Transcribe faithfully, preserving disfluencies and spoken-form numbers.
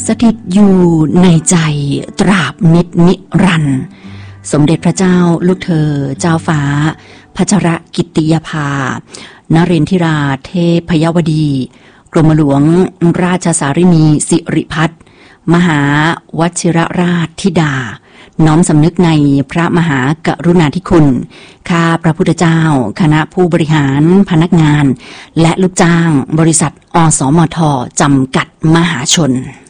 สถิตอยู่ในใจตราบนิจนิรันดร์สมเด็จพระเจ้าลูกเธอเจ้าฟ้าพัชรกิตติยภานเรนทิราเทพยวดีกรมหลวงราชสารินีสิริพัฒน์มหาวชิรราชธิดาน้อมสำนึกในพระมหากรุณาธิคุณข้าพระพุทธเจ้าคณะผู้บริหารพนักงานและลูกจ้างบริษัทอสมทจำกัดมหาชน